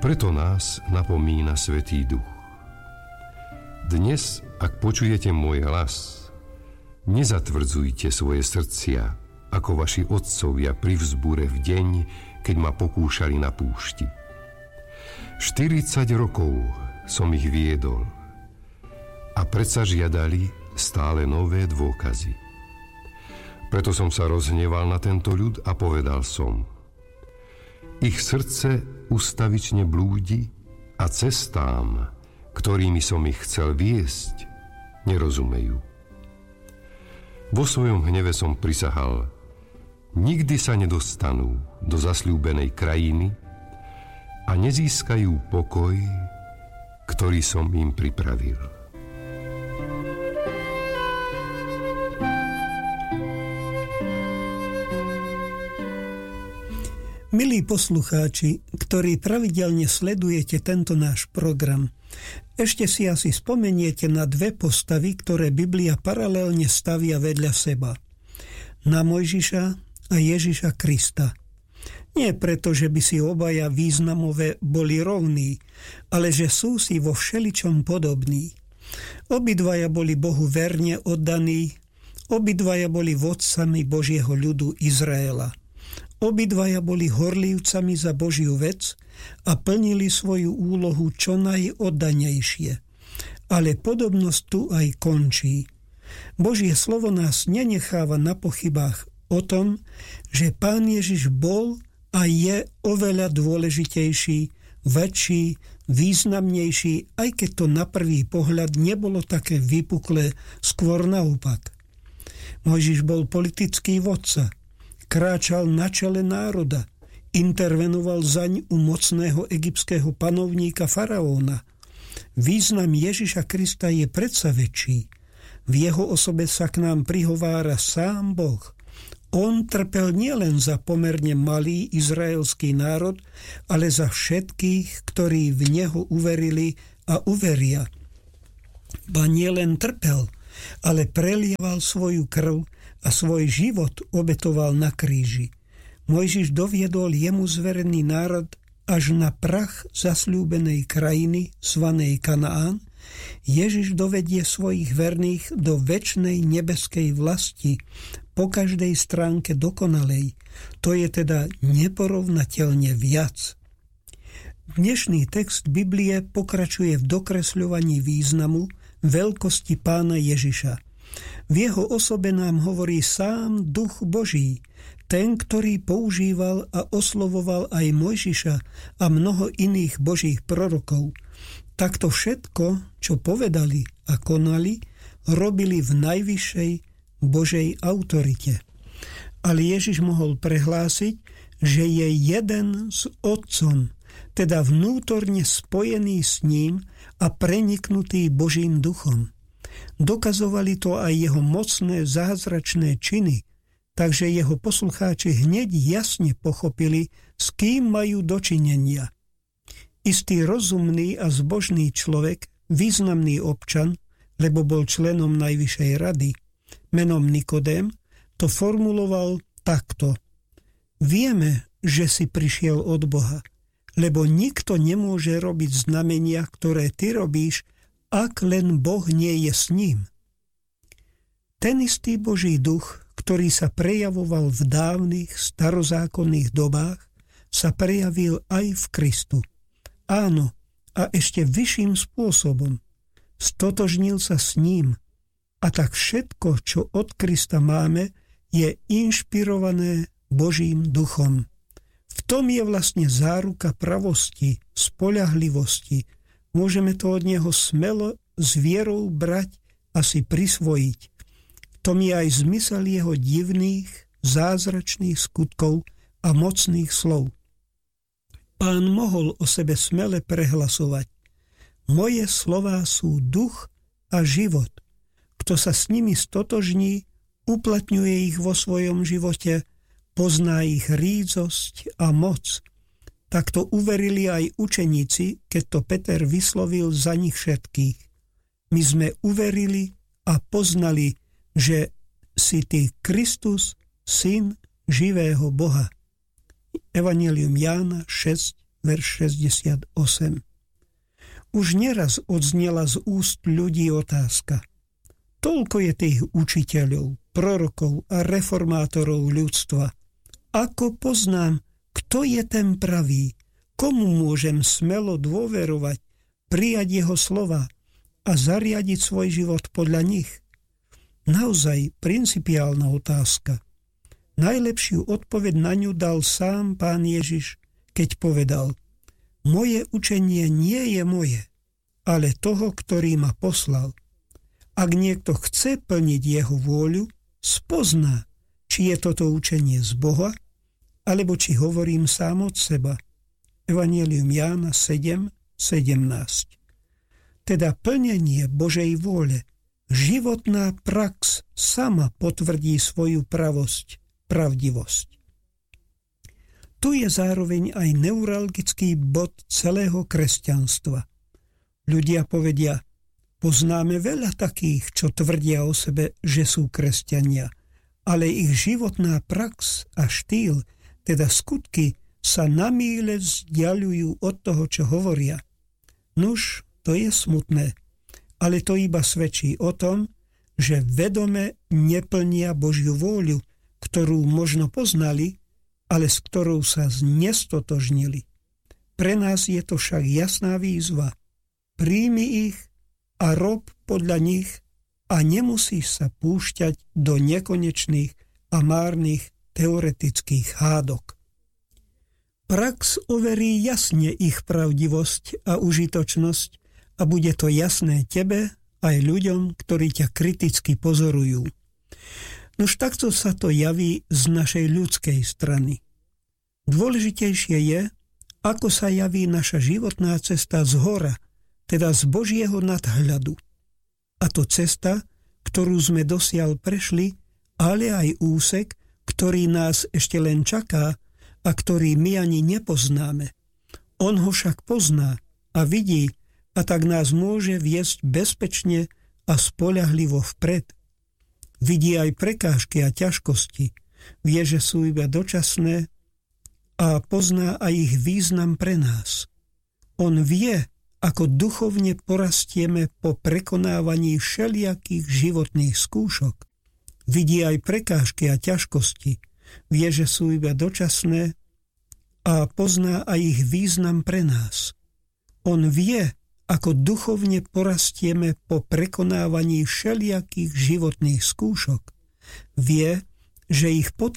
Preto nás napomína Svätý Duch. Dnes, ak počujete môj hlas, nezatvrdzujte svoje srdcia, ako vaši otcovia pri vzbure v deň, keď ma pokúšali na púšti. 40 rokov som ich viedol a predsa žiadali stále nové dôkazy. Preto som sa rozhneval na tento ľud a povedal som: ich srdce ustavične blúdi a cestám, ktorými som ich chcel viesť, nerozumejú. Vo svojom hneve som prisahal: nikdy sa nedostanú do zasľúbenej krajiny a nezískajú pokoj, ktorý som im pripravil. Milí poslucháči, ktorí pravidelne sledujete tento náš program, ešte si asi spomeniete na dve postavy, ktoré Biblia paralelne stavia vedľa seba. Na Mojžiša a Ježiša Krista. Nie preto, že by si obaja významové boli rovní, ale že sú si vo všeličom podobní. Obidvaja boli Bohu verne oddaní, obidvaja boli vodcami Božieho ľudu Izraela. Obidvaja boli horlivcami za Božiu vec a plnili svoju úlohu čo najoddanejšie. Ale podobnosť tu aj končí. Božie slovo nás nenecháva na pochybách o tom, že Pán Ježiš bol a je oveľa dôležitejší, väčší, významnejší, aj keď to na prvý pohľad nebolo také vypuklé, skôr naopak. Mojžiš bol politický vodca, kráčal na čele národa, intervenoval zaň u mocného egyptského panovníka faraóna. Význam Ježiša Krista je predsa väčší. V jeho osobe sa k nám prihovára sám Boh. On trpel nielen za pomerne malý izraelský národ, ale za všetkých, ktorí v neho uverili a uveria. Ba nielen trpel, ale prelieval svoju krv a svoj život obetoval na kríži. Mojžiš doviedol jemu zverený národ až na prach zasľúbenej krajiny, zvanej Kanaán. Ježiš dovedie svojich verných do večnej nebeskej vlasti, po každej stránke dokonalej. To je teda neporovnateľne viac. Dnešný text Biblie pokračuje v dokresľovaní významu veľkosti Pána Ježiša. V jeho osobe nám hovorí sám Duch Boží, ten, ktorý používal a oslovoval aj Mojžiša a mnoho iných Božích prorokov. Takto všetko, čo povedali a konali, robili v najvyššej Božej autorite. Ale Ježiš mohol prehlásiť, že je jeden s Otcom, teda vnútorne spojený s ním a preniknutý Božím duchom. Dokazovali to aj jeho mocné zázračné činy, takže jeho poslucháči hneď jasne pochopili, s kým majú dočinenia. Istý rozumný a zbožný človek, významný občan, lebo bol členom Najvyššej rady, menom Nikodém, to formuloval takto: vieme, že si prišiel od Boha, lebo nikto nemôže robiť znamenia, ktoré ty robíš, ak len Boh nie je s ním. Ten istý Boží duch, ktorý sa prejavoval v dávnych starozákonných dobách, sa prejavil aj v Kristu. Áno, a ešte vyšším spôsobom. Stotožnil sa s ním. A tak všetko, čo od Krista máme, je inšpirované Božím duchom. V tom je vlastne záruka pravosti, spoľahlivosti. Môžeme to od neho smelo s vierou brať a si prisvojiť. V tom je aj zmysel jeho divných, zázračných skutkov a mocných slov. Pán mohol o sebe smele prehlasovať: moje slová sú duch a život. Kto sa s nimi stotožní, uplatňuje ich vo svojom živote, pozná ich rídzosť a moc. Takto uverili aj učeníci, keď to Peter vyslovil za nich všetkých. My sme uverili a poznali, že si ty Kristus, syn živého Boha. Evanjelium Jána 6, verš 68. Už neraz odznela z úst ľudí otázka. Toľko je tých učiteľov, prorokov a reformátorov ľudstva. Ako poznám, kto je ten pravý? Komu môžem smelo dôverovať, prijať jeho slova a zariadiť svoj život podľa nich? Naozaj principiálna otázka. Najlepšiu odpoveď na ňu dal sám Pán Ježiš, keď povedal: Moje učenie nie je moje, ale toho, ktorý ma poslal. Ak niekto chce plniť jeho vôľu, spozná, či je toto učenie z Boha, alebo či hovorím sám od seba. Evanjelium Jána 7:17. Teda plnenie Božej vôle, životná prax sama potvrdí svoju pravdivosť. Tu je zároveň aj neuralgický bod celého kresťanstva. Ľudia povedia: poznáme veľa takých, čo tvrdia o sebe, že sú kresťania, ale ich životná prax a štýl, teda skutky, sa na míle vzdiaľujú od toho, čo hovoria. Nuž, to je smutné, ale to iba svedčí o tom, že vedome neplnia Božiu vôľu, ktorú možno poznali, ale s ktorou sa znestotožnili. Pre nás je to však jasná výzva. Príjmi ich a rob podľa nich a nemusíš sa púšťať do nekonečných a márnych teoretických hádok. Prax overí jasne ich pravdivosť a užitočnosť a bude to jasné tebe aj ľuďom, ktorí ťa kriticky pozorujú. Nož takto sa to javí z našej ľudskej strany. Dôležitejšie je, ako sa javí naša životná cesta zhora, teda z Božieho nadhľadu. A to cesta, ktorú sme dosiaľ prešli, ale aj úsek, ktorý nás ešte len čaká a ktorý my ani nepoznáme. On ho však pozná a vidí, a tak nás môže viesť bezpečne a spoľahlivo vpred. Vidí aj prekážky a ťažkosti, vie, že sú iba dočasné a pozná aj ich význam pre nás. On vie, ako duchovne porastieme po prekonávaní všelijakých životných skúšok. Vidí aj prekážky a ťažkosti, vie, že sú iba dočasné a pozná aj ich význam pre nás. On vie, ako duchovne porastieme po prekonávaní všelijakých životných skúšok. Vie, že ich